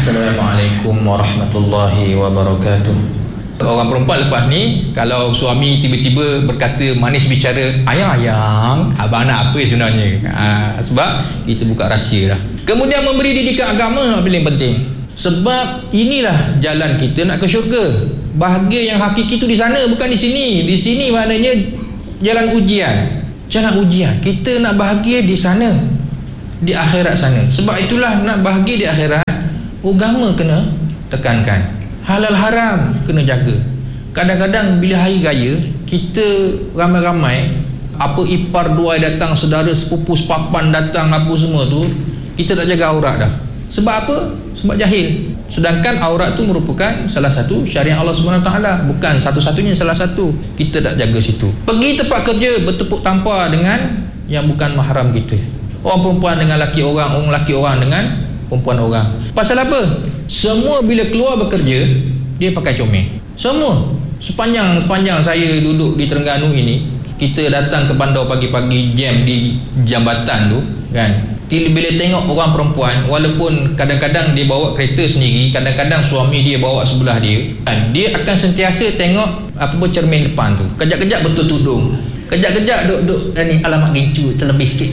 Assalamualaikum warahmatullahi wabarakatuh. Orang perempuan lepas ni, kalau suami tiba-tiba berkata manis bicara, ayang, abang nak apa sebenarnya? Sebab kita buka rahsia dah. Kemudian memberi didikan agama yang paling penting. Sebab inilah jalan kita nak ke syurga. Bahagia yang hakiki itu di sana, bukan di sini. Di sini maknanya jalan ujian. Jalan ujian. Kita nak bahagia di sana, di akhirat sana. Sebab itulah nak bahagia di akhirat, agama kena tekankan. Halal haram kena jaga. Kadang-kadang bila hari raya, kita ramai-ramai, apa ipar dua datang, saudara sepupu sepapan datang, apa semua tu, kita tak jaga aurat dah. Sebab apa? Sebab jahil. Sedangkan aurat tu merupakan salah satu syariat Allah SWT, bukan satu-satunya, salah satu. Kita tak jaga situ. Pergi tempat kerja bertepuk tampar dengan yang bukan mahram kita. Orang perempuan dengan laki orang, orang laki orang dengan perempuan orang. Pasal apa? Semua bila keluar bekerja, dia pakai comel. Semua. Sepanjang saya duduk di Terengganu ini, kita datang ke bandar pagi-pagi, jam di jambatan tu kan, bila tengok orang perempuan, walaupun kadang-kadang dia bawa kereta sendiri, kadang-kadang suami dia bawa sebelah dia kan, dia akan sentiasa tengok apa cermin depan tu. Kejap-kejap betul tudung, kejap-kejap duk ni alamat gincu terlebih sikit.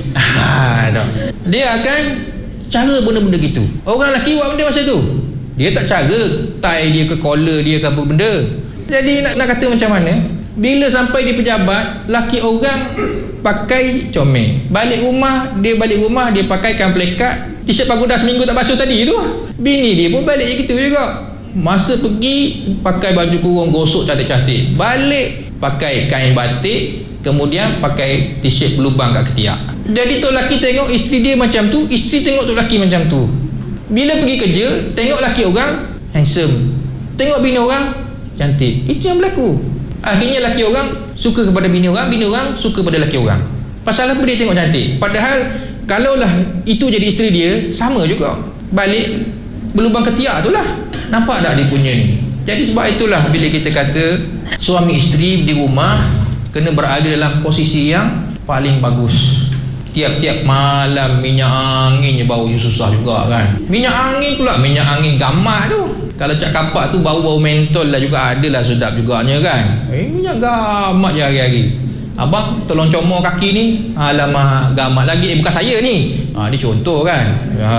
Dia akan cara benda-benda gitu. Orang lelaki buat benda masa tu, dia tak cara tie dia ke collar dia ke apa benda. Jadi nak kata macam mana, bila sampai di pejabat, laki orang pakai comel, balik rumah dia pakaikan plekat, t-shirt pagoda seminggu tak basuh tadi tu. Bini dia pun balik gitu juga. Masa pergi pakai baju kurung gosok cantik-cantik, balik pakai kain batik, kemudian pakai t-shirt berlubang kat ketiak. Jadi tu lelaki tengok isteri dia macam tu, isteri tengok tu lelaki macam tu. Bila pergi kerja, tengok lelaki orang handsome, tengok bini orang cantik. Itu yang berlaku. Akhirnya lelaki orang suka kepada bini orang suka pada lelaki orang. Pasal apa dia tengok cantik? Padahal kalaulah itu jadi isteri dia, sama juga, balik berlubang ketiak tu lah. Nampak tak dia punya ni? Jadi sebab itulah bila kita kata suami isteri di rumah kena berada dalam posisi yang paling bagus. Tiap-tiap malam minyak anginnya baunya susah juga kan. Minyak angin pula, minyak angin gamak tu. Kalau cak kapak tu bau-bau mentol lah juga, adalah sedap juganya kan. Minyak gamak je hari-hari. Abang tolong comor kaki ni, alamak gamak lagi. Bukan saya ni. Ni contoh kan.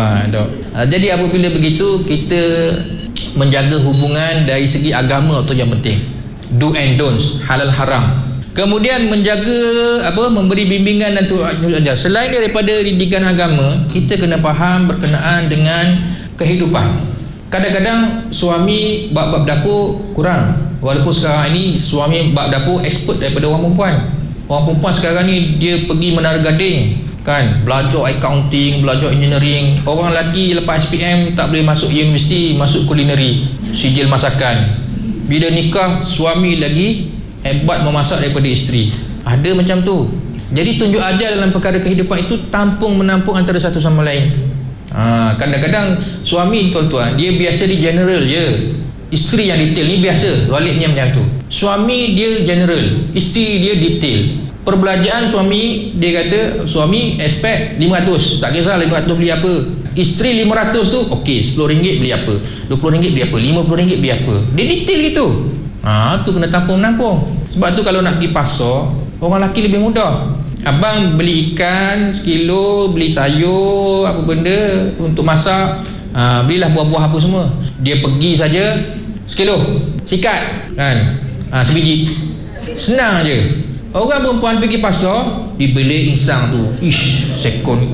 Jadi apabila begitu, kita menjaga hubungan dari segi agama tu yang penting. Do and don'ts, halal haram. Kemudian menjaga memberi bimbingan dan ajar. Selain daripada didikan agama, kita kena faham berkenaan dengan kehidupan. Kadang-kadang suami bab-bab dapur kurang. Walaupun sekarang ini suami bab dapur expert daripada orang perempuan. Orang perempuan sekarang ni dia pergi Menara Gading kan, belajar accounting, belajar engineering. Orang lelaki lepas SPM tak boleh masuk universiti, masuk culinary, sijil masakan. Bila nikah, suami lagi hebat memasak daripada isteri. Ada macam tu. Jadi tunjuk ajar dalam perkara kehidupan itu tampung menampung antara satu sama lain. Kadang-kadang suami tuan-tuan, dia biasa di general je, isteri yang detail. Ni biasa waliknya macam tu. Suami dia general, isteri dia detail. Perbelanjaan suami, dia kata suami expect 500, tak kisah 500 beli apa. Isteri 500 tu okey, RM10 beli apa, RM20 beli apa, RM50 beli apa. Dia detail gitu. Tu kena tampung-menampung. Sebab tu kalau nak pergi pasar, orang lelaki lebih mudah. Abang beli ikan sekilo, beli sayur apa benda untuk masak, belilah buah-buah apa semua. Dia pergi saja sekilo, sikat kan, sebiji. Senang je. Orang perempuan pergi pasar, dibeli insang tu, sekon,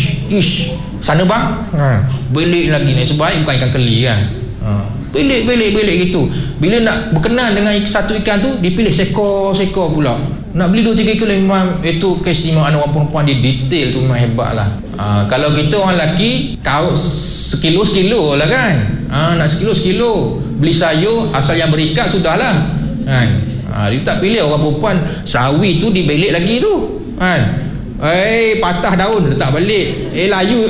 sana bang, belik lagi ni, sebaik bukan ikan keli kan. Belik gitu. Bila nak berkenan dengan satu ikan tu, dipilih sekor pula. Nak beli 2-3 kilo, memang itu keistimewaan orang perempuan. Dia detail tu memang hebat lah. Kalau kita orang lelaki, kau sekilo lah kan. Nak sekilo, beli sayur asal yang berikat sudahlah kan. Dia tak pilih orang perempuan, sawi tu dibelik lagi tu kan. Patah daun letak balik, layu,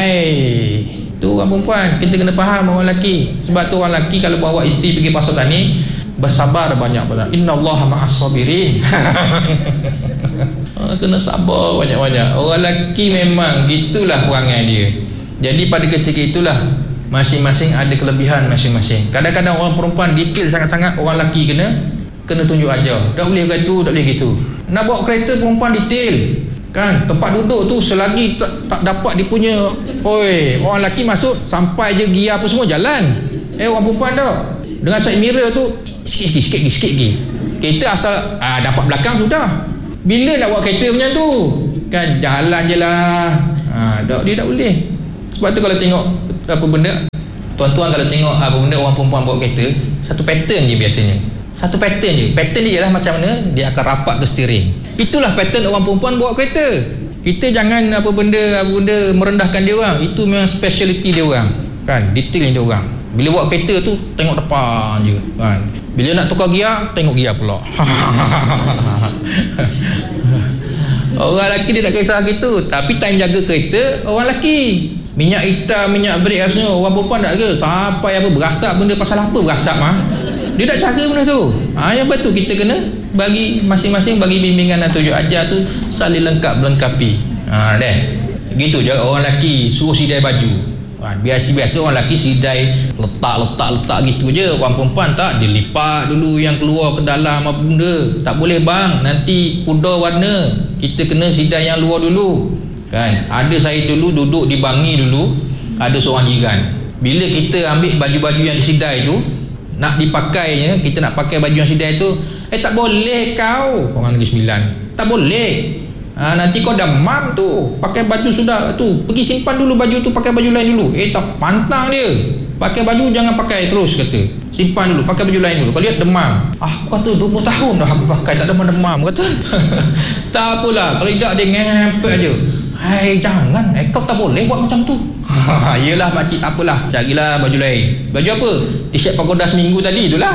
tu orang perempuan. Kita kena faham orang lelaki. Sebab tu orang lelaki kalau bawa isteri pergi pasar tani, bersabar banyak-banyak. Innallaha ma'as sabirin. Kena sabar banyak-banyak. Orang lelaki memang gitulah perangai dia. Jadi pada ketika itulah masing-masing ada kelebihan masing-masing. Kadang-kadang orang perempuan detail sangat-sangat, orang lelaki kena tunjuk ajar. Tak boleh gitu, tak boleh gitu. Nak bawa kereta perempuan detail kan, tempat duduk tu selagi tak dapat dia punya, orang lelaki masuk sampai je gear apa semua jalan. Orang perempuan tak dengan side mirror tu sikit lagi. Kereta asal dapat belakang sudah. Bila nak bawa kereta macam tu kan, jalan je lah. Dia tak boleh. Sebab tu kalau tengok apa benda, tuan-tuan kalau tengok apa benda orang perempuan bawa kereta, satu pattern je biasanya. Satu pattern je. Pattern dia ialah macam mana dia akan rapat ke steering. Itulah pattern orang perempuan bawa kereta. Kita jangan apa benda merendahkan dia orang. Itu memang speciality dia orang kan, detail dia orang. Bila bawa kereta tu tengok depan je kan. Bila nak tukar gear, tengok gear pula. Orang lelaki dia tak kisah gitu, tapi time jaga kereta orang lelaki. Minyak hitam, minyak brake semua, orang perempuan tak ke. Sampai apa berasap benda, pasal apa berasap dia tak cara benda tu. Yang betul kita kena bagi masing-masing bagi bimbingan dan tunjuk ajar tu saling melengkapi. Gitu je orang lelaki suruh sidai baju. Biasa-biasa orang lelaki sidai letak gitu je. Orang perempuan tak, dia lipat dulu yang keluar ke dalam apa benda. Tak boleh bang, nanti pudar warna. Kita kena sidai yang luar dulu kan. Ada saya dulu duduk di Bangi dulu, ada seorang jiran. Bila kita ambil baju-baju yang disidai tu nak dipakainya, kita nak pakai baju yang sidai tu, tak boleh kau, orang Negeri Sembilan, tak boleh. Nanti kau dah mam tu, pakai baju sudah tu, pergi simpan dulu baju tu, pakai baju lain dulu. Tak pantang dia. Pakai baju jangan pakai terus kata. Simpan dulu, pakai baju lain dulu. Kau lihat demam. Aku kata 20 tahun dah aku pakai tak demam kata. Tak apalah, kalau tidak dia ngempet aja. Jangan, kau tak boleh buat macam tu. Yelah makcik, tak apalah, carilah baju lain. Baju apa? T-shirt pagoda seminggu tadi itulah.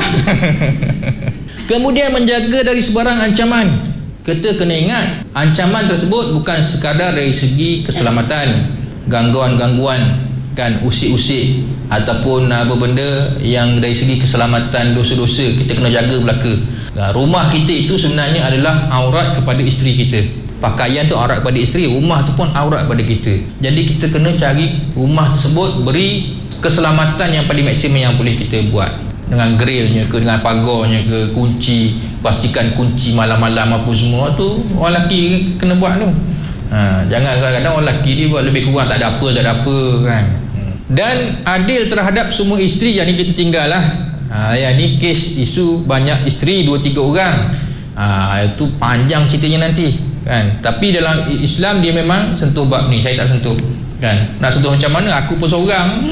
Kemudian menjaga dari sebarang ancaman. Kita kena ingat, ancaman tersebut bukan sekadar dari segi keselamatan, gangguan-gangguan kan, usik-usik ataupun apa benda yang dari segi keselamatan, dosa-dosa kita kena jaga belaka. Rumah kita itu sebenarnya adalah aurat kepada isteri kita. Pakaian tu aurat kepada isteri, rumah tu pun aurat kepada kita. Jadi kita kena cari rumah tersebut beri keselamatan yang paling maksimum yang boleh kita buat, dengan grillnya ke, dengan pagarnya ke, kunci, pastikan kunci malam-malam apa semua tu orang lelaki kena buat tu. Jangan kadang-kadang orang lelaki dia buat lebih kurang tak ada apa kan. Dan adil terhadap semua isteri yang ni kita tinggal lah. Yang ni kes isu banyak isteri 2-3 orang. Itu panjang ceritanya nanti kan. Tapi dalam Islam dia memang sentuh bab ni, saya tak sentuh kan. Nak sentuh macam mana, aku pun seorang.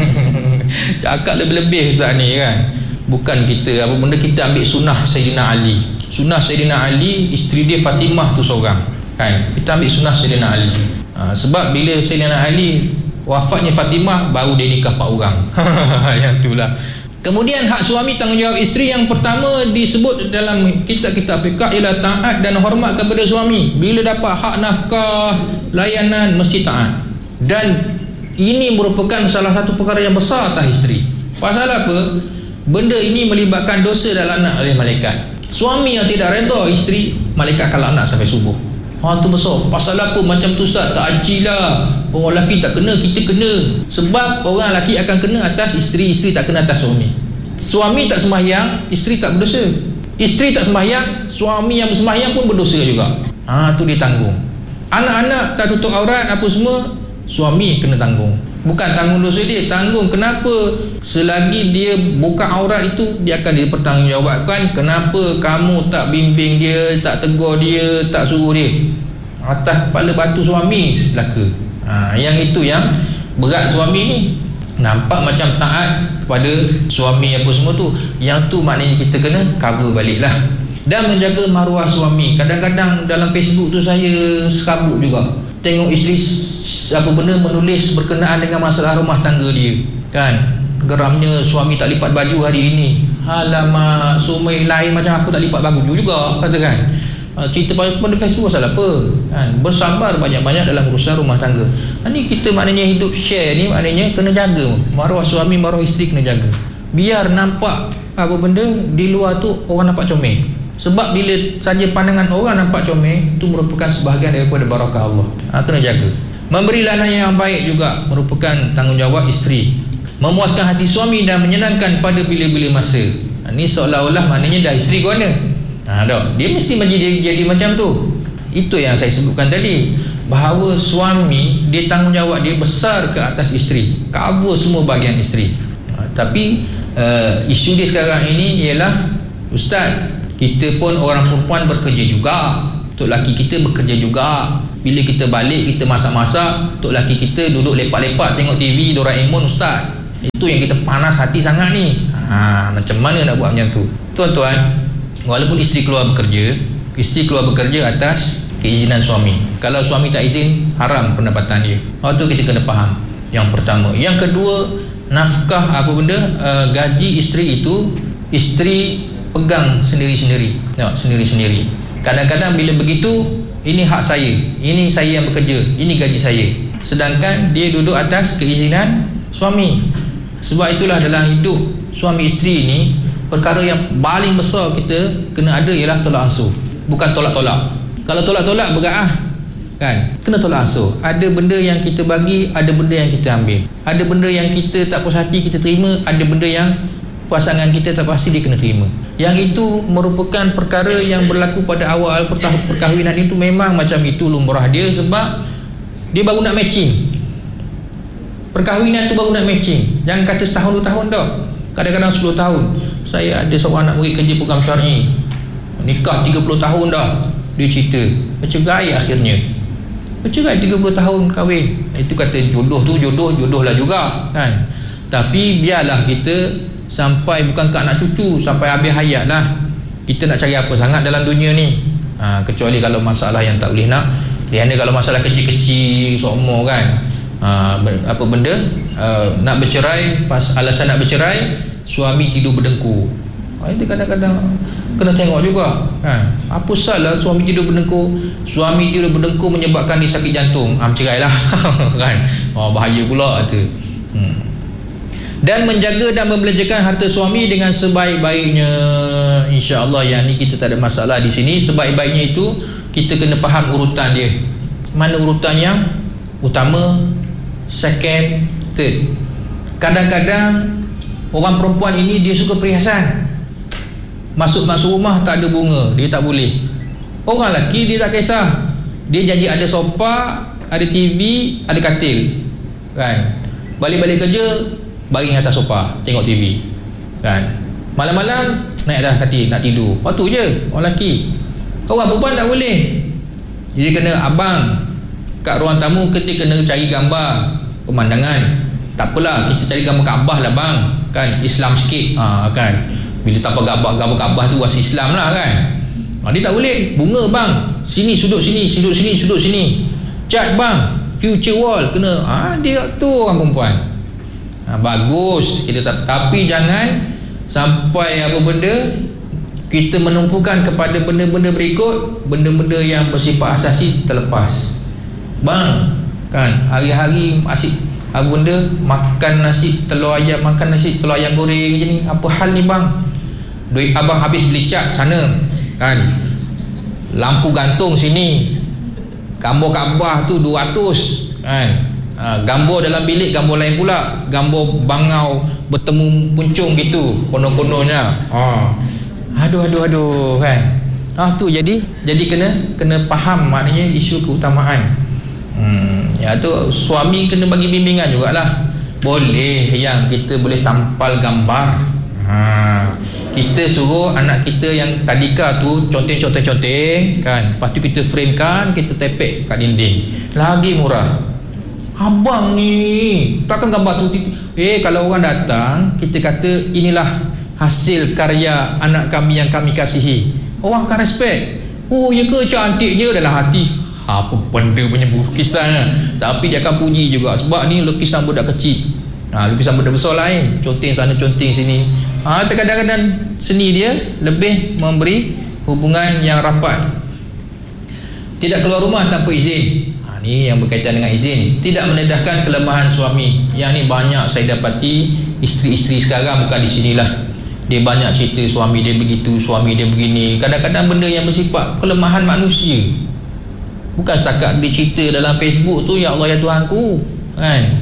Cakap lebih-lebih ustaz ni kan. Bukan kita apa benda, kita ambil sunnah Sayyidina Ali. Sunnah Sayyidina Ali, isteri dia Fatimah tu seorang kan. Kita ambil sunnah Sayyidina Ali. Sebab bila Sayyidina Ali wafatnya Fatimah, baru dia nikah 4 orang. Yang itulah. Kemudian hak suami, tanggungjawab isteri yang pertama disebut dalam kitab-kitab fiqh ialah taat dan hormat kepada suami. Bila dapat hak nafkah, layanan, mesti taat. Dan ini merupakan salah satu perkara yang besar atas isteri. Pasal apa? Benda ini melibatkan dosa dan laknat oleh malaikat. Suami yang tidak redha isteri, malaikat akan laknat sampai subuh. Tu besar. Pasal apa macam tu ustaz? Tak adil lah. Orang lelaki tak kena, kita kena. Sebab orang lelaki akan kena atas isteri, isteri tak kena atas suami. Suami tak sembahyang, isteri tak berdosa. Isteri tak sembahyang, suami yang bersembahyang pun berdosa juga. Tu dia tanggung. Anak-anak tak tutup aurat apa semua, suami kena tanggung. Bukan tanggung dosa dia, tanggung kenapa selagi dia buka aurat itu dia akan dipertanggungjawabkan. Kenapa kamu tak bimbing dia, tak tegur dia, tak suruh dia? Atas kepala batu suami belaka. Yang itu yang berat suami ni. Nampak macam taat kepada suami apa semua tu, yang tu maknanya kita kena cover balik lah. Dan menjaga maruah suami. Kadang-kadang dalam Facebook tu saya serabut juga tengok isteri apa benda menulis berkenaan dengan masalah rumah tangga dia kan. Geramnya suami tak lipat baju hari ini. Alamak, suami lain macam aku tak lipat baju juga katakan. Cerita pada Facebook pasal apa kan. Bersabar banyak-banyak dalam urusan rumah tangga. Ni kita maknanya hidup share ni, maknanya kena jaga maruah suami, maruah isteri kena jaga. Biar nampak apa benda di luar tu orang nampak comel. Sebab bila saja pandangan orang nampak comel, itu merupakan sebahagian daripada barakah Allah. Kena jaga. Memberi layanan yang baik juga merupakan tanggungjawab isteri. memuaskan hati suami dan menyenangkan pada bila-bila masa. Ini seolah-olah maknanya dah isteri guana. Dia mesti jadi macam tu. Itu yang saya sebutkan tadi, bahawa suami dia tanggungjawab dia besar ke atas isteri, cover semua bahagian isteri. Tapi isu dia sekarang ini ialah, ustaz, kita pun orang perempuan bekerja juga, untuk laki kita bekerja juga. Bila kita balik, kita masak-masak, untuk laki kita duduk lepak-lepak tengok TV Doraemon, ustaz. Itu yang kita panas hati sangat ni. Macam mana nak buat macam tu? Tuan-tuan, walaupun isteri keluar bekerja atas keizinan suami. Kalau suami tak izin, haram pendapatan dia. Waktu kita kena faham. Yang pertama. Yang kedua, nafkah gaji isteri itu isteri pegang sendiri-sendiri. Sendiri-sendiri. Kadang-kadang bila begitu, ini hak saya, ini saya yang bekerja, ini gaji saya. Sedangkan dia duduk atas keizinan suami. Sebab itulah dalam hidup suami isteri ini, perkara yang paling besar kita kena ada ialah tolak ansur. Bukan tolak-tolak. Kalau tolak-tolak berat kan, kena tolak ansur. Ada benda yang kita bagi, ada benda yang kita ambil. Ada benda yang kita tak puas hati kita terima, ada benda yang pasangan kita tak pasti dia kena terima. Yang itu merupakan perkara yang berlaku pada awal perkahwinan itu. Memang macam itu lumrah dia, sebab dia baru nak matching. Perkahwinan tu baru nak matching. Jangan kata setahun 2 tahun dah. Kadang-kadang 10 tahun. Saya ada seorang anak murid kerja program syar'i, nikah 30 tahun dah. Dia cerita bercerai, akhirnya bercerai 30 tahun kahwin. Itu kata jodoh tu jodoh lah juga kan. Tapi biarlah kita sampai bukan ke anak cucu, sampai habis hayat lah. Kita nak cari apa sangat dalam dunia ni? Kecuali kalau masalah yang tak boleh nak. Kalau masalah kecil-kecil seumur kan, apa benda nak bercerai, pas alasan nak bercerai, suami tidur berdengkur. Itu kadang-kadang kena tengok juga kan. Apa salah suami tidur berdengkur? Suami tidur berdengkur menyebabkan dia sakit jantung, bercerailah kan. Bahaya pula tu. Dan menjaga dan membelanjakan harta suami dengan sebaik-baiknya, insya-Allah. Yang ni kita tak ada masalah di sini. Sebaik-baiknya itu kita kena faham urutan dia. Mana urutan yang utama, second, third. Kadang-kadang orang perempuan ini dia suka perhiasan. Masuk rumah tak ada bunga, dia tak boleh. Orang lelaki dia tak kisah. Dia janji ada sofa, ada TV, ada katil kan. Balik-balik kerja, baring atas sofa, tengok TV kan. Malam-malam naik atas katil nak tidur. Waktu je orang lelaki. Orang perempuan tak boleh. Jadi kena abang kat ruang tamu, kita kena cari gambar pemandangan. Tak apalah, kita cari gambar Kaabah lah bang kan, Islam sikit kan. Bila tanpa gambar Kaabah tu was Islam lah kan. Dia tak boleh. Bunga bang, sini sudut sini, sudut sini, sudut sini. Cat bang, future wall kena. Dia tu orang perempuan. Bagus kita tapi jangan sampai apa benda kita menumpukan kepada benda-benda berikut, benda-benda yang bersifat asasi terlepas. Bang kan, hari-hari asyik apa benda, makan nasi telur ayam, makan nasi telur ayam goreng je ni. Apa hal ni bang? Duit abang habis beli cat sana kan, lampu gantung sini, gambar Kaabah tu 200 kan. Gambar dalam bilik gambar lain pula, gambar bangau bertemu puncung gitu konon-kononnya. Aduh kan. Tu jadi kena faham maknanya isu keutamaan. Ya tu suami kena bagi bimbingan jugalah. Boleh yang kita boleh tampal gambar. Kita suruh anak kita yang tadika tu conteng kan, lepas tu kita framekan, kita tepek kat dinding, lagi murah. Abang ni takkan gambar tu kalau orang datang kita kata inilah hasil karya anak kami yang kami kasihi, orang akan respect. Ya ke, cantiknya dalam hati. Apa benda punya lukisan, tapi dia akan puji juga sebab ni lukisan budak kecil. Lukisan budak besar lain, conteng sana conteng sini. Kadang-kadang seni dia lebih memberi hubungan yang rapat. Tidak keluar rumah tanpa izin. Ni yang berkaitan dengan izin. Tidak menedahkan kelemahan suami. Yang ni banyak saya dapati isteri-isteri sekarang, bukan di sinilah. Dia banyak cerita suami dia begitu, suami dia begini. Kadang-kadang benda yang bersifat kelemahan manusia. Bukan setakat dia cerita dalam Facebook tu, ya Allah ya Tuhanku kan.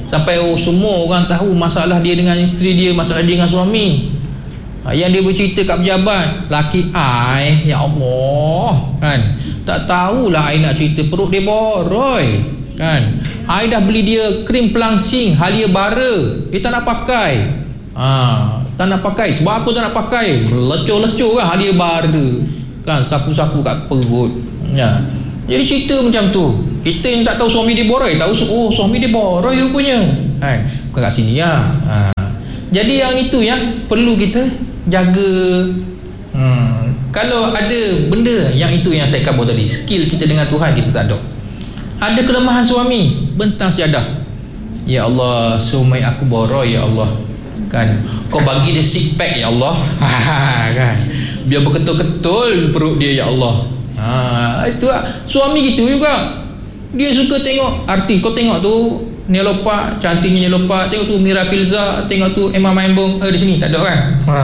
sampai semua orang tahu masalah dia dengan isteri dia, masalah dia dengan suami. Yang dia bercerita kat pejabat, laki ai, ya Allah, kan, tak tahulah ai nak cerita, perut dia boroi, kan. Ai dah beli dia krim pelangsing halia bara, dia tak nak pakai. Tak nak pakai. Sebab apa tak nak pakai? Lecur-lecur kan halia bara, kan, sapu-sapu kat perut. Ya. Jadi cerita macam tu. Kita yang tak tahu suami dia boroi, tahu suami dia boroi rupanya, kan. Bukan kat sini ya. Jadi yang itu yang perlu kita jaga. Kalau ada benda yang itu yang saya kabur tadi, skill kita dengan Tuhan kita tak ada. Ada kelemahan suami, bentang sejadah. Ya Allah, suami aku boroi ya Allah, kan. Kau bagi dia six pack ya Allah. Kan. Biar berketul-ketul perut dia ya Allah. Itu suami gitu juga. Dia suka tengok artis. Kau tengok tu Nelopa, cantiknya Nelopa, tengok tu Mira Filza, tengok tu Emma Maimbong, di sini tak ada kan.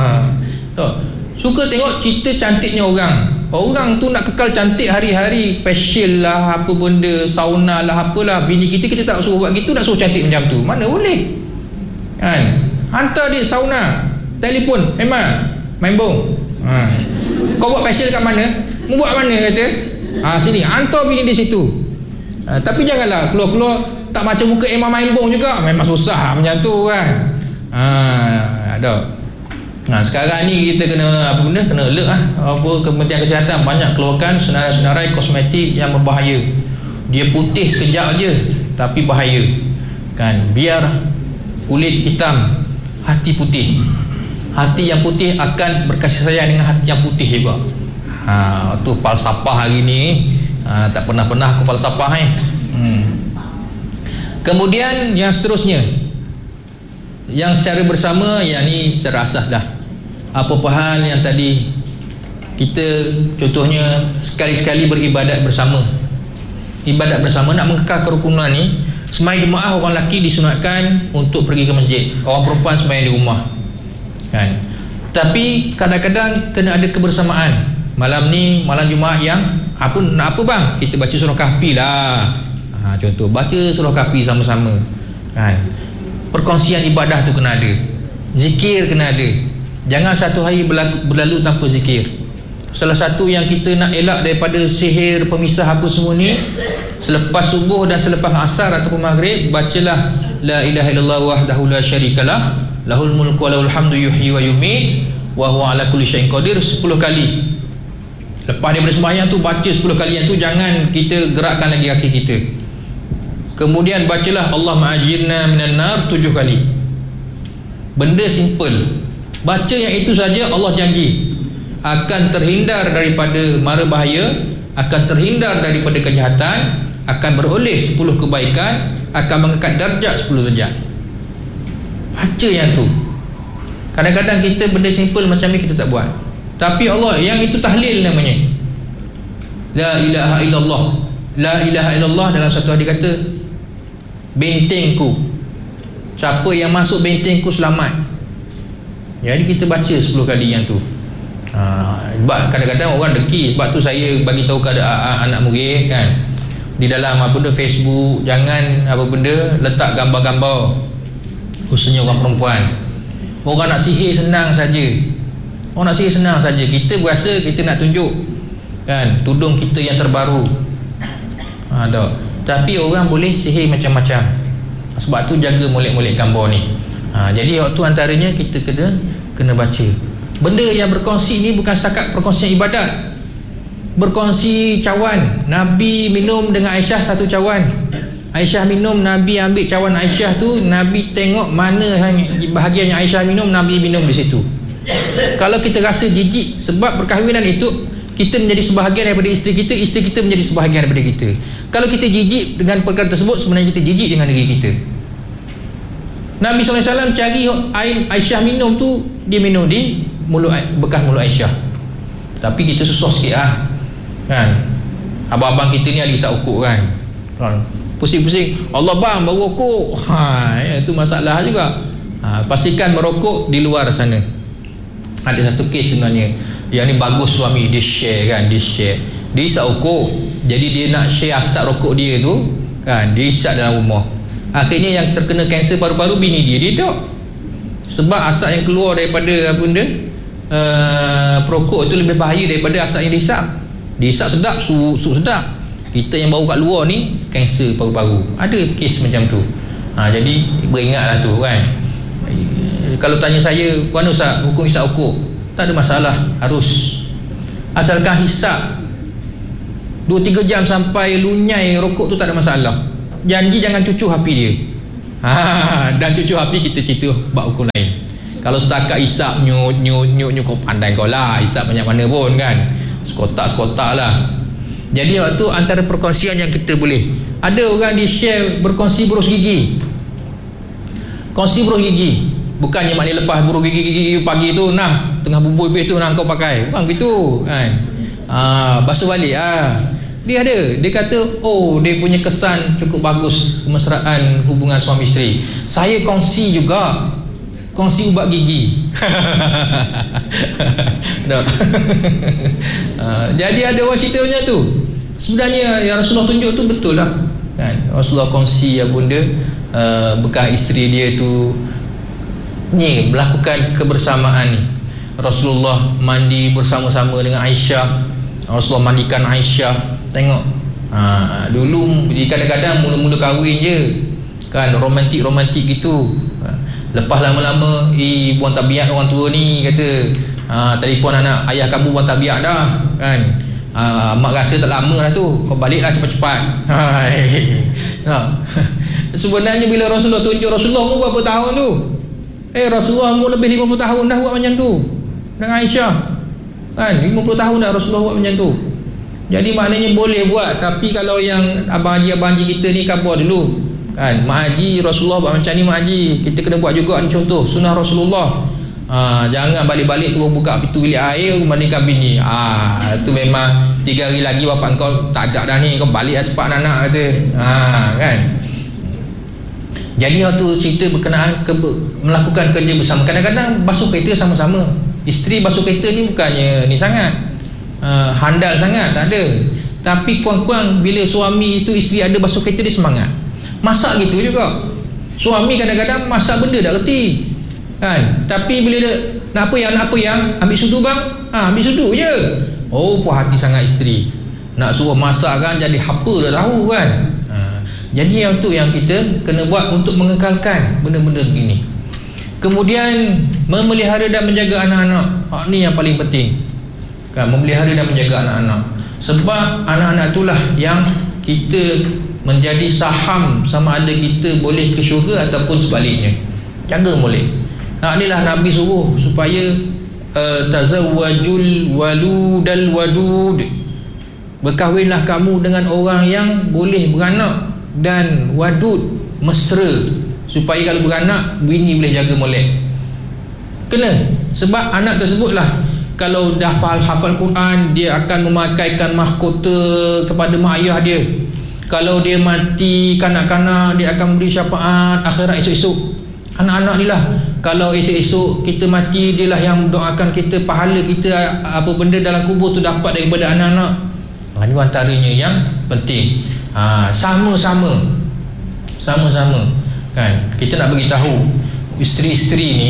Suka tengok cerita cantiknya orang. Orang tu nak kekal cantik hari-hari, facial lah, apa benda, sauna lah, apalah. Bini kita tak suruh buat gitu, nak suruh cantik macam tu, mana boleh, kan. Hantar dia sauna, telefon, Emma Maimbong, kau buat facial kat mana? Mu buat mana kata? Sini, hantar bini dia situ. Tapi janganlah keluar-keluar tak macam muka Emma Maimbong juga. Memang susah macam tu kan. Ada. Sekarang ni kita kena apa benda? Kena alert lah. Kementerian Kesihatan banyak keluarkan senarai-senarai kosmetik yang berbahaya. Dia putih sekejap je tapi bahaya. Kan, biar kulit hitam, hati putih. Hati yang putih akan berkasih sayang dengan hati yang putih juga. Tu falsafah hari ni. Tak pernah aku falsafah Kemudian yang seterusnya, yang secara bersama, yang ni secara asas dah. Apa-apa hal yang tadi kita, contohnya sekali-sekali beribadat bersama. Ibadat bersama nak mengekal kerukunan ni. Sembahyang jemaah orang lelaki disunatkan untuk pergi ke masjid, orang perempuan sembahyang di rumah, kan. Tapi kadang-kadang kena ada kebersamaan. Malam ni malam Jumaat yang nak apa bang? Kita baca surah Kahfi lah. Contoh baca surah Kahfi sama-sama, kan. Perkongsian ibadah tu kena ada. Zikir kena ada. Jangan satu hari berlalu tanpa zikir. Salah satu yang kita nak elak daripada sihir pemisah apa semua ni, selepas subuh dan selepas asar ataupun maghrib, bacalah la ilaha illallah wahdahu la syarikalah, lahul mulku wa lahul hamdu yuhyi wa yumit wa huwa ala kulli syai'in qadir 10 kali. Lepas daripada sembahyang tu baca 10 kali yang tu, jangan kita gerakkan lagi kaki kita. Kemudian bacalah Allah ma'ajirna minan nar 7 kali. Benda simple. Baca yang itu saja Allah janji akan terhindar daripada mara bahaya, akan terhindar daripada kejahatan, akan beroleh 10 kebaikan, akan mengangkat darjat 10 darjat. Baca yang tu. Kadang-kadang kita benda simple macam ni kita tak buat. Tapi Allah yang itu tahlil namanya. La ilaha illallah. La ilaha illallah dalam satu hadis kata bentengku. Siapa yang masuk bentengku selamat. Jadi kita baca 10 kali yang tu. Sebab kadang-kadang orang deki. Sebab tu saya bagi tahu kepada anak murid kan, di dalam apa benda Facebook, jangan apa benda letak gambar-gambar khususnya orang perempuan. Orang nak sihir senang saja. Orang nak sihir senang saja. Kita berasa kita nak tunjuk kan tudung kita yang terbaru. Tapi orang boleh sihir macam-macam. Sebab tu jaga molek-molek gambar ni. Jadi waktu antaranya kita kena baca. Benda yang berkongsi ni bukan setakat perkongsian ibadat. Berkongsi cawan. Nabi minum dengan Aisyah satu cawan. Aisyah minum, Nabi ambil cawan Aisyah tu, Nabi tengok mana bahagian yang Aisyah minum, Nabi minum di situ. Kalau kita rasa jijik sebab perkahwinan itu kita menjadi sebahagian daripada isteri kita menjadi sebahagian daripada kita. Kalau kita jijik dengan perkara tersebut, sebenarnya kita jijik dengan diri kita. Nabi SAW cari air Aisyah minum tu, dia minum di mulut, bekas mulut Aisyah. Tapi kita susah sikit kan. Abang-abang kita ni ahli isap ukuk kan. Pusing-pusing, Allah bang baru rokok. Itu masalah juga. Pastikan merokok di luar sana. Ada satu kes sebenarnya, yang ni bagus suami dia share kan, dia isap rokok. Jadi dia nak share asap rokok dia tu kan, dia isap dalam rumah. Akhirnya yang terkena kanser paru-paru bini dia tak. Sebab asap yang keluar daripada apa benda perokok itu lebih bahaya daripada asap yang dihisap. Dihisap sedap, sedap. Kita yang bau kat luar ni kanser paru-paru. Ada kes macam tu. Jadi beringatlah tu kan. Kalau tanya saya, mana Ustaz hukum hisap rokok? Tak ada masalah, harus. Asalkan hisap 2-3 jam sampai lunyai rokok tu tak ada masalah. Janji jangan cucu api dia. Dan cucu api kita cerita bab hukum lain. Kalau setakat hisap nyut kau pandai kau lah, hisap banyak mana pun kan. Sekotak lah. Jadi waktu antara perkongsian yang kita boleh, ada orang dia share berkongsi berus gigi. Kongsi berus gigi. Bukannya maknanya lepas berus gigi pagi tu nah tengah bubur habis tu nah kau pakai. Bukan gitu kan. Basuh balik dia ada, dia kata dia punya kesan cukup bagus kemesraan hubungan suami isteri. Saya kongsi juga, kongsi ubat gigi. Jadi ada orang cerita macam tu. Sebenarnya yang Rasulullah tunjuk tu betul lah kan. Rasulullah kongsi apa benda bekas isteri dia tu ni melakukan kebersamaan ni. Rasulullah mandi bersama-sama dengan Aisyah. Rasulullah mandikan Aisyah. Tengok dulu kadang-kadang mula-mula kahwin je kan, romantik gitu. Lepas lama-lama buang tabiat orang tua ni kata telefon anak, ayah kamu buang tabiat dah kan. Mak rasa tak lama dah tu, kau baliklah cepat-cepat. Sebenarnya bila Rasulullah tunjuk, Rasulullah umur berapa tahun tu? Rasulullah umur lebih 50 tahun dah buat macam tu dengan Aisyah kan. 50 tahun dah Rasulullah buat macam tu. Jadi maknanya boleh buat. Tapi kalau yang abang haji kita ni khabar dulu kan, mak haji Rasulullah buat macam ni, mak haji kita kena buat juga ni, contoh sunnah Rasulullah. Jangan balik-balik terus buka pintu bilik air mandikan bini. Tu memang 3 hari lagi bapak kau tak ada dah ni, kau balik lah cepat anak kata. Kan. Jadi waktu cerita berkenaan melakukan kerja bersama, kadang-kadang basuh kereta sama-sama. Isteri basuh kereta ni bukannya ni sangat handal sangat, tak ada. Tapi kurang-kurang bila suami itu isteri ada basuh kereta dia semangat. Masak gitu juga. Suami kadang-kadang masak benda tak reti kan. Tapi bila dia nak apa yang ambil sudu bang, ambil sudu je. Puas hati sangat isteri. Nak suruh masak kan jadi apa dah tahu kan. Jadi yang tu yang kita kena buat untuk mengekalkan benda-benda begini. Kemudian memelihara dan menjaga anak-anak. Ni yang paling penting kan, memelihara dan menjaga anak-anak. Sebab anak-anak itulah yang kita menjadi saham sama ada kita boleh ke syurga ataupun sebaliknya. Jaga boleh. Inilah Nabi suruh supaya tazawwajul waludal wadud, berkahwinlah kamu dengan orang yang boleh beranak dan wadud, mesra, supaya kalau beranak bini boleh jaga molek. Kena. Sebab anak tersebutlah kalau dah hafal Quran, dia akan memakaikan mahkota kepada mak ayah dia. Kalau dia mati kanak-kanak, dia akan beri syafaat akhirat esok-esok. Anak-anak ni lah, kalau esok-esok kita mati, dia lah yang doakan kita, pahala kita apa benda dalam kubur tu dapat daripada anak-anak. Ini antaranya yang penting. Sama-sama kan, kita nak beritahu isteri-isteri ni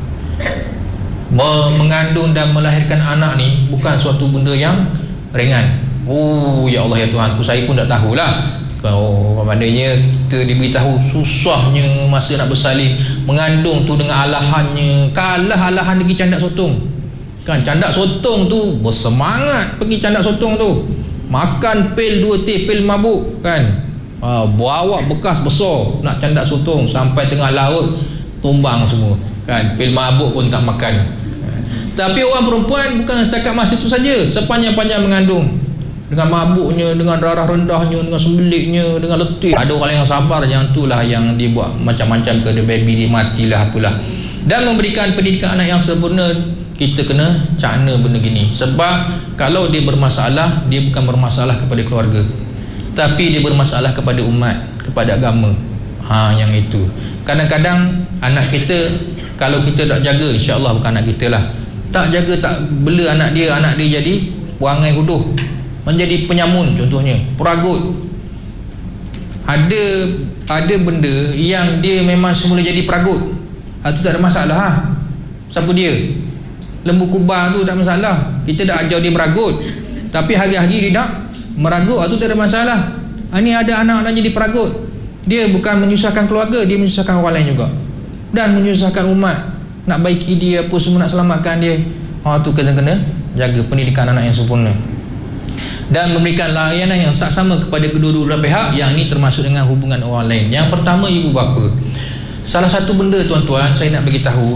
mengandung dan melahirkan anak ni bukan suatu benda yang ringan. Ya Allah ya Tuhanku, saya pun tak tahulah. Maknanya kita diberitahu susahnya masa nak bersalin, mengandung tu dengan alahannya. Kalah alahan pergi candak sotong kan. Candak sotong tu bersemangat pergi candak sotong tu, makan pil 2 teh pil mabuk kan. Bawa bekas besar nak candak sotong, sampai tengah laut tumbang semua kan. Pil mabuk pun tak makan. Tapi orang perempuan bukan setakat masa itu saja, sepanjang-panjang mengandung, dengan mabuknya, dengan darah rendahnya, dengan sembeliknya, dengan letih. Ada orang yang sabar, yang itulah yang dibuat macam-macam ke the baby dia matilah apalah. Dan memberikan pendidikan anak yang sempurna, kita kena cakna benda gini. Sebab kalau dia bermasalah, dia bukan bermasalah kepada keluarga, tapi dia bermasalah kepada umat, kepada agama. Yang itu. Kadang-kadang anak kita, kalau kita tak jaga, insya-Allah bukan anak kita lah, tak jaga, tak bela anak dia jadi perangai huduh, menjadi penyamun contohnya, peragut ada benda yang dia memang semula jadi peragut, itu tak ada masalah ha. Siapa dia? Lembu kubang tu tak masalah, kita dah ajar dia meragut, tapi hari-hari dia nak meragut, itu tak ada masalah. Ini ada anak nak jadi peragut, dia bukan menyusahkan keluarga, dia menyusahkan orang lain juga, dan menyusahkan umat. Nak baiki dia apa semua, nak selamatkan dia. Tu kena jaga pendidikan anak yang sempurna dan memberikan layanan yang sama kepada kedua-dua belah pihak. Yang ini termasuk dengan hubungan orang lain. Yang pertama, ibu bapa. Salah satu benda tuan-tuan saya nak beritahu,